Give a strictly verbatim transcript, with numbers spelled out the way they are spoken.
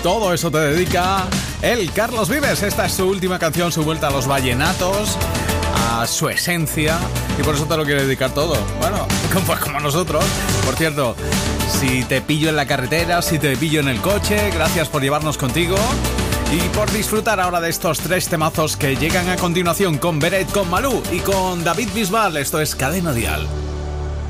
todo eso te dedica el Carlos Vives. Esta es su última canción, su vuelta a los vallenatos, a su esencia, y por eso te lo quiere dedicar todo. Bueno, pues como nosotros. Por cierto, si te pillo en la carretera, si te pillo en el coche, gracias por llevarnos contigo y por disfrutar ahora de estos tres temazos que llegan a continuación con Beret, con Malú y con David Bisbal. Esto es Cadena Dial.